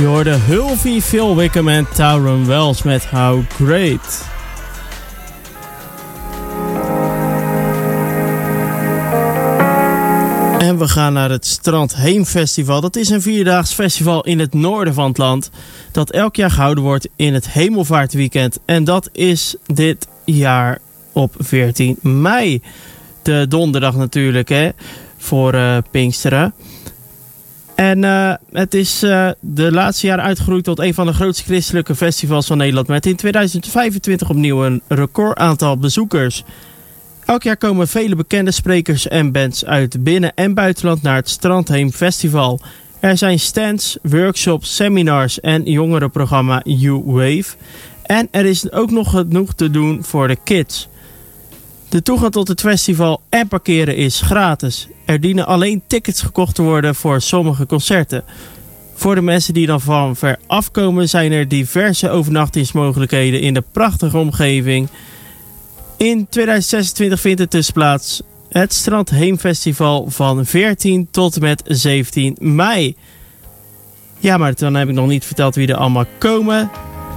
hoorde Hulvie, Phil Wickham en Tyrone Wells met How Great. En we gaan naar het Strand Heemfestival. Dat is een 4-daags festival in het noorden van het land, dat elk jaar gehouden wordt in het Hemelvaartweekend. En dat is dit jaar op 14 mei. De donderdag natuurlijk, hè, voor Pinksteren. En het is de laatste jaren uitgegroeid tot een van de grootste christelijke festivals van Nederland, met in 2025 opnieuw een record aantal bezoekers. Elk jaar komen vele bekende sprekers en bands uit binnen- en buitenland naar het Strandheem Festival. Er zijn stands, workshops, seminars en jongerenprogramma U-Wave. En er is ook nog genoeg te doen voor de kids. De toegang tot het festival en parkeren is gratis. Er dienen alleen tickets gekocht te worden voor sommige concerten. Voor de mensen die dan van ver afkomen zijn er diverse overnachtingsmogelijkheden in de prachtige omgeving. In 2026 vindt het dus plaats, het Strandheemfestival van 14 tot en met 17 mei. Ja, maar dan heb ik nog niet verteld wie er allemaal komen.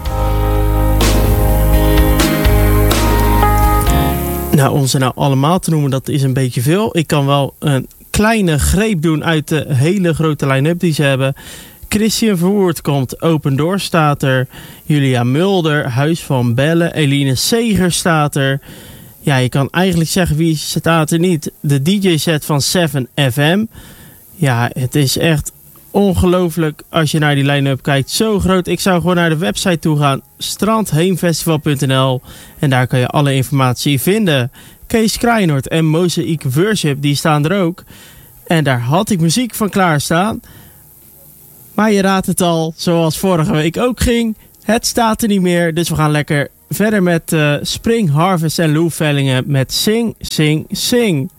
Nou, om ze nou allemaal te noemen, dat is een beetje veel. Ik kan wel een kleine greep doen uit de hele grote line-up die ze hebben. Christian Verwoerd komt, Open Door staat er. Julia Mulder, Huis van Bellen. Eline Seger staat er. Ja, je kan eigenlijk zeggen wie staat er niet. De DJ-set van 7FM. Ja, het is echt ongelooflijk als je naar die line-up kijkt. Zo groot. Ik zou gewoon naar de website toe gaan. strandheemfestival.nl. En daar kan je alle informatie vinden. Kees Kraaienoord en Mosaic Worship, die staan er ook. En daar had ik muziek van klaarstaan. Maar je raadt het al, zoals vorige week ook ging. Het staat er niet meer, dus we gaan lekker verder met Spring Harvest en Lou Vellingen met Sing, Sing, Sing.